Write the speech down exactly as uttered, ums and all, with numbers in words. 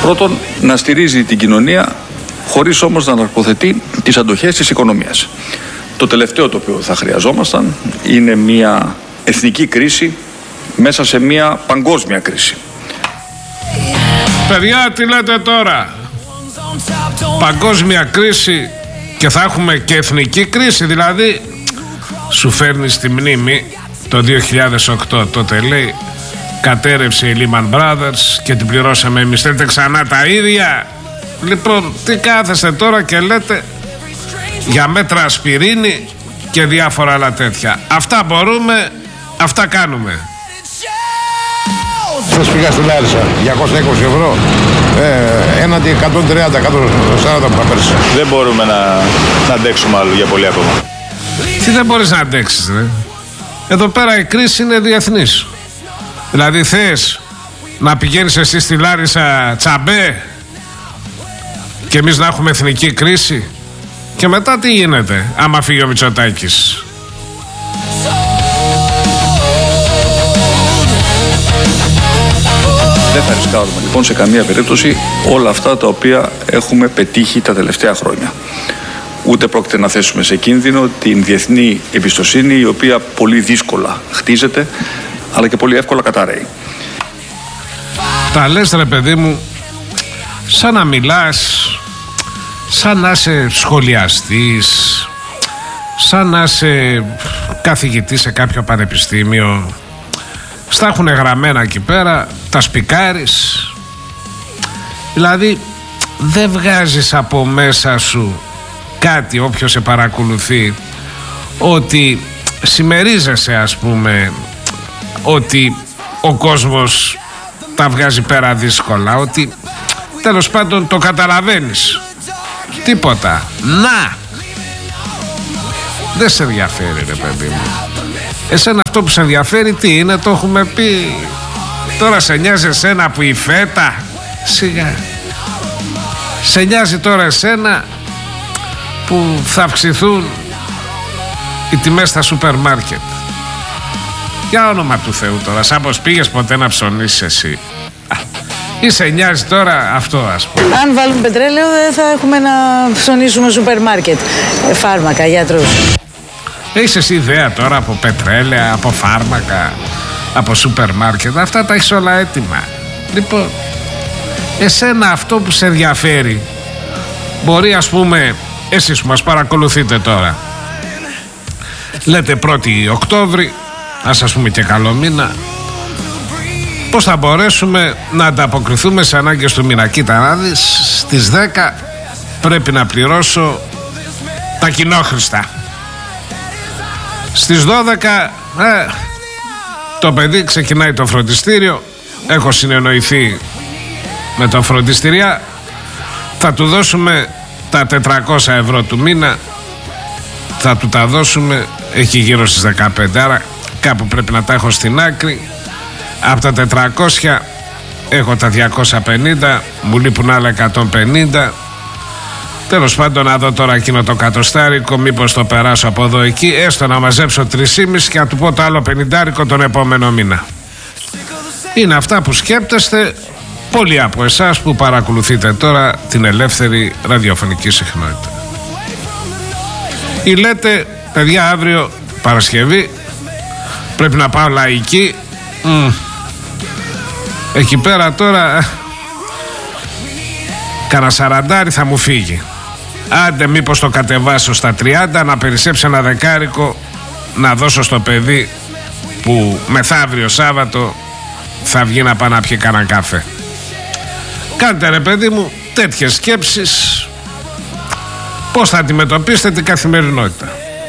Πρώτον, να στηρίζει την κοινωνία χωρίς όμως να αναρποθετεί τις αντοχές της οικονομίας. Το τελευταίο το οποίο θα χρειαζόμασταν είναι μια εθνική κρίση μέσα σε μια παγκόσμια κρίση. Παιδιά, τι λέτε τώρα? Παγκόσμια κρίση και θα έχουμε και εθνική κρίση, δηλαδή σου φέρνει στη μνήμη το δύο χιλιάδες οκτώ, τότε λέει κατέρευσε η Lehman Brothers και την πληρώσαμε εμείς. Θέλετε ξανά τα ίδια? Λοιπόν, τι κάθεστε τώρα και λέτε για μέτρα ασπιρίνη και διάφορα άλλα τέτοια? Αυτά μπορούμε, αυτά κάνουμε. Σας πήγα στην Λάρισα, διακόσια είκοσι ευρώ, ε, έναντι εκατόν τριάντα εκατόν σαράντα που είχα πέρσι. Δεν μπορούμε να, να αντέξουμε άλλο για πολύ ακόμα. Τι δεν μπορείς να αντέξεις, ρε? Εδώ πέρα η κρίση είναι διεθνής. Δηλαδή θες να πηγαίνεις εσύ στη Λάρισα τσαμπέ και εμείς να έχουμε εθνική κρίση? Και μετά τι γίνεται άμα φύγει ο Μητσοτάκης? Δεν θα ρισκάρουμε λοιπόν σε καμία περίπτωση όλα αυτά τα οποία έχουμε πετύχει τα τελευταία χρόνια. Ούτε πρόκειται να θέσουμε σε κίνδυνο την διεθνή εμπιστοσύνη, η οποία πολύ δύσκολα χτίζεται αλλά και πολύ εύκολα καταραίει. Τα λες, ρε παιδί μου, σαν να μιλάς, σαν να είσαι σχολιαστής, σαν να είσαι καθηγητής σε κάποιο πανεπιστήμιο. Στα έχουν γραμμένα εκεί πέρα, τα σπικάρεις. Δηλαδή δεν βγάζεις από μέσα σου κάτι, όποιος σε παρακολουθεί, ότι συμμερίζεσαι, ας πούμε, ότι ο κόσμος τα βγάζει πέρα δύσκολα, ότι τέλος πάντων το καταλαβαίνεις. Τίποτα. Να! Δεν σε ενδιαφέρει, ρε παιδί μου. Εσένα αυτό που σε ενδιαφέρει τι είναι? Το έχουμε πει. Τώρα σε νοιάζει εσένα που η φέτα? Σιγά. Σε νοιάζει τώρα εσένα που θα αυξηθούν οι τιμές στα σούπερ μάρκετ? Για όνομα του Θεού τώρα, σαν πως πήγες ποτέ να ψωνίσεις εσύ? Ή σε νοιάζει τώρα αυτό, ας πούμε? Αν βάλουμε πετρέλαιο δεν θα έχουμε να ψωνίσουμε σούπερ μάρκετ. Ε, φάρμακα, γιατρούς. Έχεις εσύ ιδέα τώρα από πετρέλαια, από φάρμακα, από σούπερ μάρκετ? Αυτά τα έχεις όλα έτοιμα. Λοιπόν, εσένα αυτό που σε ενδιαφέρει, μπορεί, ας πούμε, εσείς που μας παρακολουθείτε τώρα, λέτε πρώτη Οκτώβρη, ας σας πούμε και καλό μήνα, πώς θα μπορέσουμε να ανταποκριθούμε σε ανάγκες του μήνα? Κοίτα να δεις, στις δέκα πρέπει να πληρώσω τα κοινόχρηστα. Στις δώδεκα ε, το παιδί ξεκινάει το φροντιστήριο. Έχω συνεννοηθεί με το φροντιστηριά, θα του δώσουμε τα τετρακόσια ευρώ του μήνα, θα του τα δώσουμε, έχει γύρω στις δεκαπέντε, άρα κάπου πρέπει να τα έχω στην άκρη. Από τα τετρακόσια έχω τα διακόσια πενήντα, μου λείπουν άλλα εκατόν πενήντα. Τέλος πάντων, να δω τώρα εκείνο το κατοστάρικο, μήπως το περάσω από εδώ εκεί, έστω να μαζέψω τρεισήμισι και να του πω το άλλο πενηντάρικο τον επόμενο μήνα. Είναι αυτά που σκέπτεστε πολλοί από εσάς που παρακολουθείτε τώρα την ελεύθερη ραδιοφωνική συχνότητα. Ή λέτε, παιδιά, αύριο Παρασκευή πρέπει να πάω λαϊκή. Mm. Εκεί πέρα τώρα κανένα σαραντάρι θα μου φύγει. Άντε μήπως το κατεβάσω στα τριάντα, να περισσέψω ένα δεκάρικο να δώσω στο παιδί που μεθαύριο Σάββατο θα βγει να πάει να πιει κανένα καφέ. Κάντε, ρε παιδί μου, τέτοιες σκέψεις, πώς θα αντιμετωπίσετε την καθημερινότητα.